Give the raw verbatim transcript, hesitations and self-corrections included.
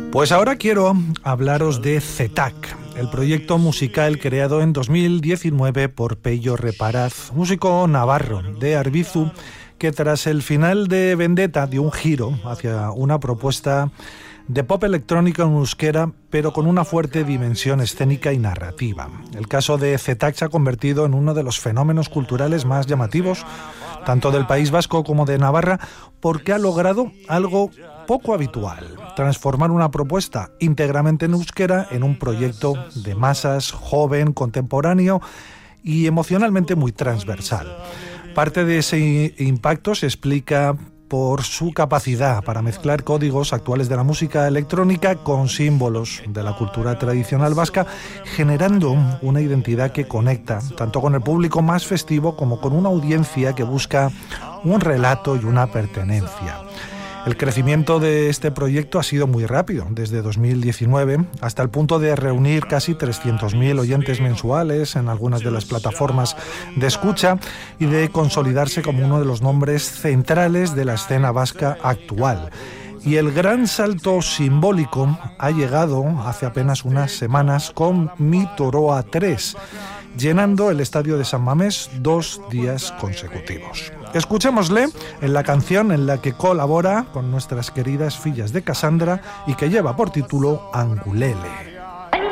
Pues ahora quiero hablaros de CETAC, el proyecto musical creado en dos mil diecinueve por Pello Reparaz, músico navarro de Arbizu, que tras el final de Vendetta dio un giro hacia una propuesta de pop electrónica en euskera, pero con una fuerte dimensión escénica y narrativa. El caso de CETAC se ha convertido en uno de los fenómenos culturales más llamativos, tanto del País Vasco como de Navarra, porque ha logrado algo poco habitual: transformar una propuesta íntegramente en euskera en un proyecto de masas, joven, contemporáneo y emocionalmente muy transversal. Parte de ese impacto se explica por su capacidad para mezclar códigos actuales de la música electrónica con símbolos de la cultura tradicional vasca, generando una identidad que conecta tanto con el público más festivo como con una audiencia que busca un relato y una pertenencia. El crecimiento de este proyecto ha sido muy rápido, desde dos mil diecinueve, hasta el punto de reunir casi trescientos mil oyentes mensuales en algunas de las plataformas de escucha y de consolidarse como uno de los nombres centrales de la escena vasca actual. Y el gran salto simbólico ha llegado hace apenas unas semanas con Mi Toroa tres, llenando el estadio de San Mamés dos días consecutivos. Escuchémosle en la canción en la que colabora con nuestras queridas fillas de Cassandra y que lleva por título Angulele.